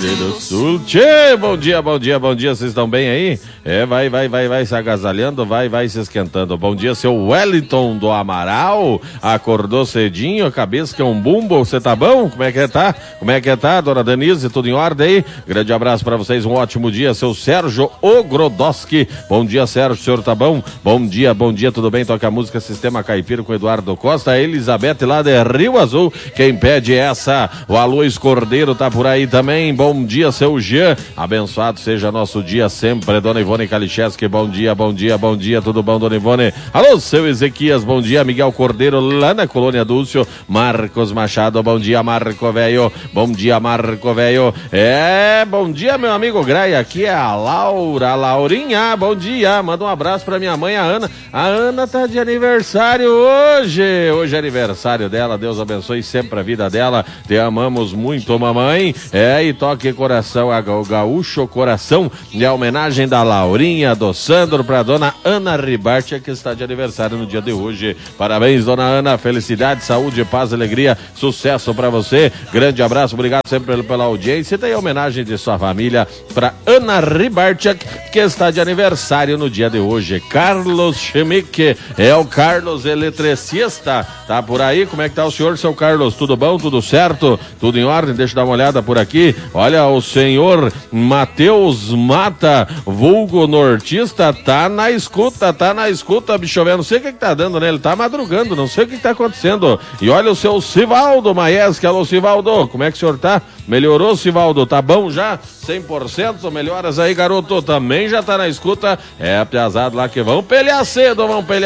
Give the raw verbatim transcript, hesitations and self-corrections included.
Grande do Sul. Tchê, bom dia, bom dia, bom dia, vocês estão bem aí? É, vai, vai, vai, vai se agasalhando, vai, vai se esquentando. Bom dia, seu Wellington do Amaral, acordou cedinho, a cabeça que é um bumbo, você tá bom? Como é que tá? Como é que tá, dona Denise, tudo em ordem aí? Grande abraço pra vocês, um ótimo dia, seu Sérgio Ogrodowski. Bom dia, Sérgio, o senhor tá bom? Bom dia, bom dia, tudo bem? Toca a música Sistema Caipira com Eduardo Costa, a Elizabeth lá de Rio Azul, quem pede essa, o Alois Cordeiro tá por aí também. Bom dia, seu Jean, abençoado seja nosso dia sempre. Dona Ivone Kalicheski, bom dia, bom dia, bom dia, tudo bom, dona Ivone? Alô, seu Ezequias, bom dia. Miguel Cordeiro lá na Colônia Dúcio. Marcos Machado, bom dia, Marco Velho, bom dia, Marco Velho. É, bom dia, meu amigo Graia, aqui é a Laura, a Laurinha, bom dia, manda um abraço pra minha mãe, a Ana. A Ana tá de aniversário hoje, hoje é aniversário dela, Deus abençoe sempre a vida dela, te amamos muito, mamãe. É, e toque coração, o gaúcho coração, e a homenagem da Laurinha, do Sandro, pra dona Ana Ribarte, que está de aniversário no dia de hoje. Parabéns, dona Ana, felicidade, saúde, paz, alegria, sucesso pra você, grande abraço, obrigado sempre pela audiência, e tem a homenagem de sua família pra Ana Ribarte, que está de aniversário no dia de hoje. Carlos Schmick, é o Carlos eletricista, tá por aí? Como é que tá o senhor, seu Carlos? Tudo bom? Tudo certo? Tudo em ordem? Deixa eu dar uma olhada por aqui. Olha, o senhor Matheus Mata, vulgo nortista, tá na escuta, tá na escuta, bicho velho. Não sei o que que tá dando, né? Ele tá madrugando, não sei o que que tá acontecendo. E olha o seu Sivaldo Maieski. Alô, Sivaldo, como é que o senhor tá? Melhorou, Sivaldo? Tá bom já? cem por cento? Melhoras aí, garoto? Também já tá na escuta. É, piazado lá que vão pelear cedo, vão pelear